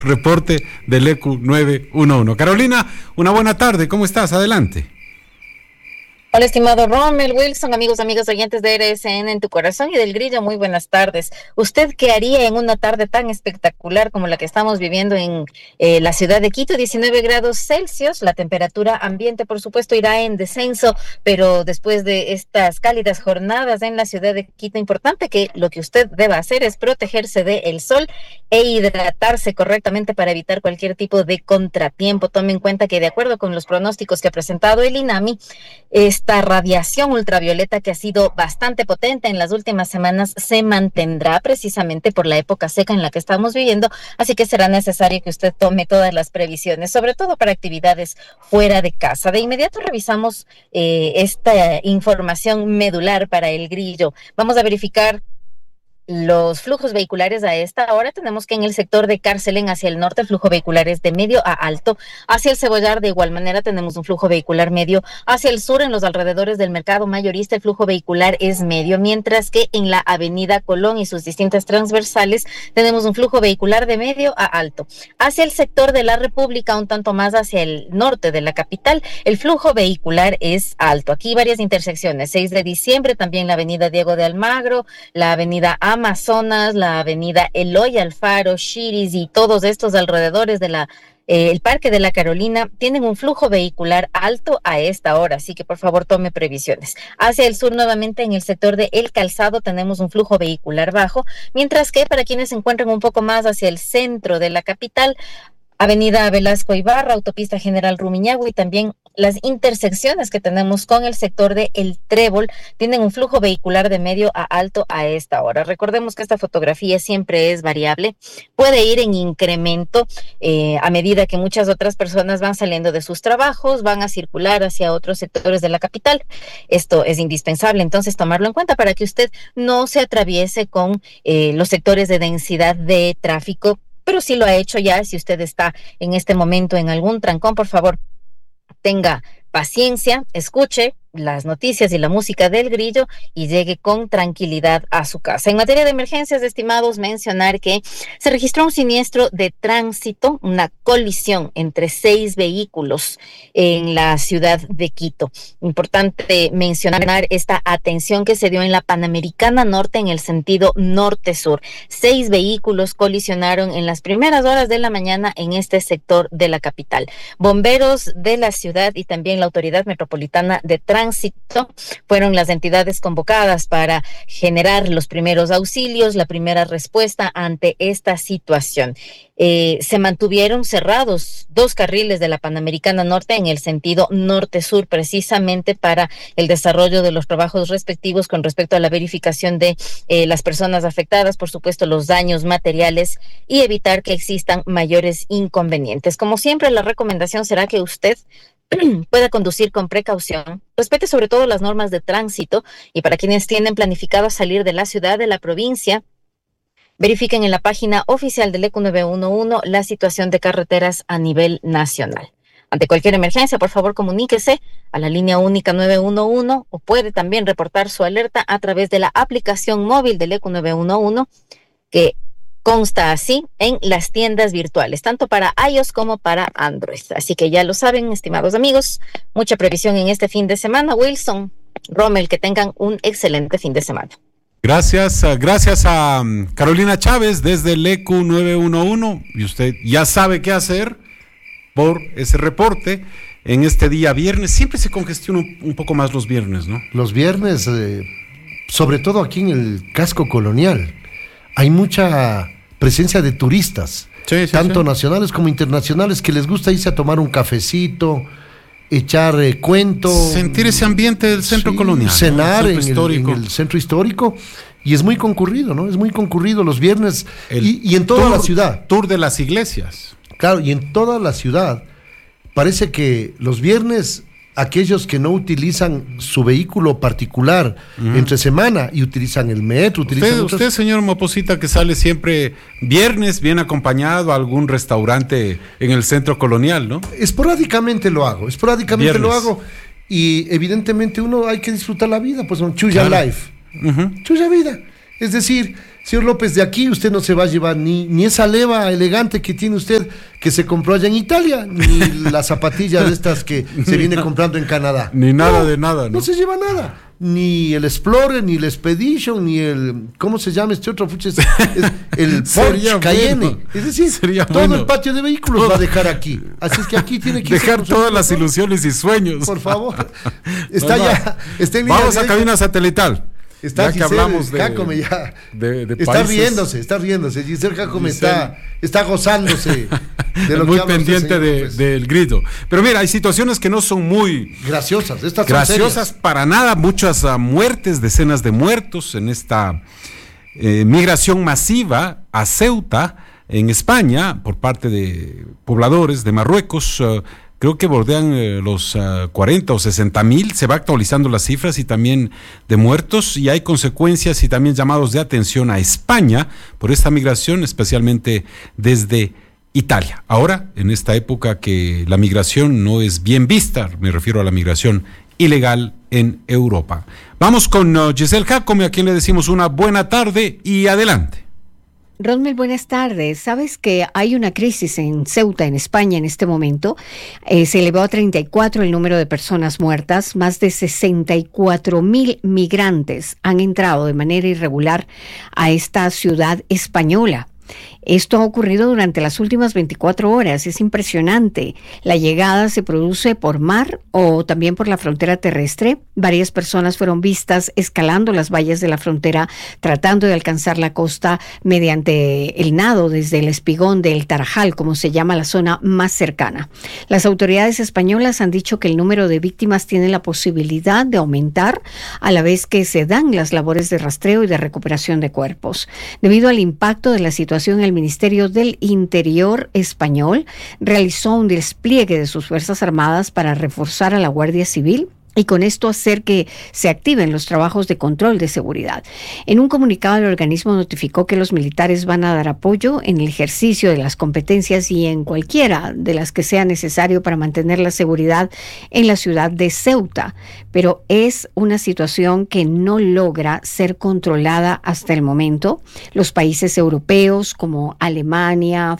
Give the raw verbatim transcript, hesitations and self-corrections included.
reporte del E Q nueve uno uno. Carolina, una buena tarde, ¿cómo estás? Adelante. Hola, estimado Rommel, Wilson, amigos, amigos oyentes de R S N en tu corazón y del Grillo, muy buenas tardes. ¿Usted qué haría en una tarde tan espectacular como la que estamos viviendo en eh, la ciudad de Quito? diecinueve grados Celsius, la temperatura ambiente, por supuesto, irá en descenso, pero después de estas cálidas jornadas en la ciudad de Quito, importante que lo que usted deba hacer es protegerse del sol e hidratarse correctamente para evitar cualquier tipo de contratiempo. Tome en cuenta que de acuerdo con los pronósticos que ha presentado el INAMI, esta radiación ultravioleta que ha sido bastante potente en las últimas semanas se mantendrá precisamente por la época seca en la que estamos viviendo, así que será necesario que usted tome todas las previsiones, sobre todo para actividades fuera de casa. De inmediato revisamos eh, esta información medular para el Grillo. Vamos a verificar los flujos vehiculares a esta hora. Tenemos que en el sector de Carcelén hacia el norte el flujo vehicular es de medio a alto. Hacia el Cebollar de igual manera tenemos un flujo vehicular medio. Hacia el sur en los alrededores del mercado mayorista el flujo vehicular es medio, mientras que en la avenida Colón y sus distintas transversales tenemos un flujo vehicular de medio a alto. Hacia el sector de la República, un tanto más hacia el norte de la capital, el flujo vehicular es alto. Aquí varias intersecciones, seis de diciembre, también la avenida Diego de Almagro, la avenida Amazonas, la avenida Eloy Alfaro, Chiris y todos estos alrededores de la eh, el Parque de la Carolina tienen un flujo vehicular alto a esta hora, así que por favor tome previsiones. Hacia el sur nuevamente en el sector de El Calzado tenemos un flujo vehicular bajo, mientras que para quienes se encuentran un poco más hacia el centro de la capital, avenida Velasco Ibarra, autopista General Rumiñahui y también las intersecciones que tenemos con el sector de El Trébol tienen un flujo vehicular de medio a alto a esta hora. Recordemos que esta fotografía siempre es variable, puede ir en incremento eh, a medida que muchas otras personas van saliendo de sus trabajos, van a circular hacia otros sectores de la capital. Esto es indispensable, entonces tomarlo en cuenta para que usted no se atraviese con eh, los sectores de densidad de tráfico, pero si lo ha hecho ya, si usted está en este momento en algún trancón, por favor, tenga paciencia, escuche las noticias y la música del Grillo y llegue con tranquilidad a su casa. En materia de emergencias, estimados, mencionar que se registró un siniestro de tránsito, una colisión entre seis vehículos en la ciudad de Quito. Importante mencionar esta atención que se dio en la Panamericana Norte en el sentido norte-sur. Seis vehículos colisionaron en las primeras horas de la mañana en este sector de la capital. Bomberos de la ciudad y también la Autoridad Metropolitana de Tránsito fueron las entidades convocadas para generar los primeros auxilios, la primera respuesta ante esta situación. Eh, se mantuvieron cerrados dos carriles de la Panamericana Norte en el sentido norte-sur, precisamente para el desarrollo de los trabajos respectivos con respecto a la verificación de eh, las personas afectadas, por supuesto los daños materiales y evitar que existan mayores inconvenientes. Como siempre, la recomendación será que usted pueda conducir con precaución, respete sobre todo las normas de tránsito y para quienes tienen planificado salir de la ciudad, de la provincia, verifiquen en la página oficial del E Q nueve uno uno la situación de carreteras a nivel nacional. Ante cualquier emergencia, por favor, comuníquese a la línea única nueve uno uno o puede también reportar su alerta a través de la aplicación móvil del E Q nueve uno uno que consta así en las tiendas virtuales, tanto para iOS como para Android. Así que ya lo saben, estimados amigos, mucha previsión en este fin de semana. Wilson, Rommel, que tengan un excelente fin de semana. Gracias, gracias a Carolina Chávez desde el E Q nueve uno uno. Y usted ya sabe qué hacer por ese reporte en este día viernes. Siempre se congestiona un, un poco más los viernes, ¿no? Los viernes, eh, sobre todo aquí en el casco colonial, hay mucha presencia de turistas, sí, sí, tanto sí. nacionales como internacionales, que les gusta irse a tomar un cafecito, echar eh, cuento, sentir ese ambiente del centro sí, colonial, cenar, ¿no? en, el, en el centro histórico, y es muy concurrido, ¿no? Es muy concurrido los viernes y, y en toda tour, la ciudad. Tour de las iglesias. Claro, y en toda la ciudad parece que los viernes aquellos que no utilizan su vehículo particular uh-huh. entre semana y utilizan el metro, utilizan usted, otros... usted, señor Moposita, que sale siempre viernes bien acompañado a algún restaurante en el centro colonial, ¿no? Esporádicamente lo hago, esporádicamente viernes. lo hago, y evidentemente uno hay que disfrutar la vida, pues un chuya claro. life, uh-huh. chuya vida, es decir, Señor López, de aquí usted no se va a llevar ni, ni esa leva elegante que tiene usted, que se compró allá en Italia, ni la zapatilla de estas que se viene comprando en Canadá. Ni nada no, de nada, ¿no? No se lleva nada. Ni el Explorer, ni el Expedition, ni el... ¿Cómo se llama este otro? Es, es el Porsche Cayenne. Bueno. Es decir, Sería todo bueno. el patio de vehículos va a dejar aquí. Así es que aquí tiene que... Dejar todas las ilusiones y sueños. Por favor. Está no, ya... No. Está en Vamos a cabina satelital. Está ya Giselle, que hablamos de, Jacome ya de, de está riéndose, está riéndose. Giselle Jacome está, está gozándose de lo muy que pendiente de, del grito. Pero mira, hay situaciones que no son muy graciosas. Estas graciosas son para nada. Muchas uh, muertes, decenas de muertos en esta eh, migración masiva a Ceuta, en España, por parte de pobladores de Marruecos. Uh, Creo que bordean eh, los uh, cuarenta o sesenta mil, se va actualizando las cifras y también de muertos, y hay consecuencias y también llamados de atención a España por esta migración, especialmente desde Italia. Ahora, en esta época que la migración no es bien vista, me refiero a la migración ilegal en Europa. Vamos con uh, Giselle Jacome, a quien le decimos una buena tarde y adelante. Rosmel, buenas tardes. Sabes que hay una crisis en Ceuta, en España, en este momento. Eh, se elevó a treinta y cuatro el número de personas muertas. Más de sesenta y cuatro mil migrantes han entrado de manera irregular a esta ciudad española. Esto ha ocurrido durante las últimas veinticuatro horas. Es impresionante. La llegada se produce por mar o también por la frontera terrestre. Varias personas fueron vistas escalando las vallas de la frontera, tratando de alcanzar la costa mediante el nado desde el espigón del Tarajal, como se llama la zona más cercana. Las autoridades españolas han dicho que el número de víctimas tiene la posibilidad de aumentar a la vez que se dan las labores de rastreo y de recuperación de cuerpos. Debido al impacto de la situación, el Ministerio del Interior español realizó un despliegue de sus Fuerzas Armadas para reforzar a la Guardia Civil y con esto hacer que se activen los trabajos de control de seguridad. En un comunicado, el organismo notificó que los militares van a dar apoyo en el ejercicio de las competencias y en cualquiera de las que sea necesario para mantener la seguridad en la ciudad de Ceuta, pero es una situación que no logra ser controlada hasta el momento. Los países europeos como Alemania,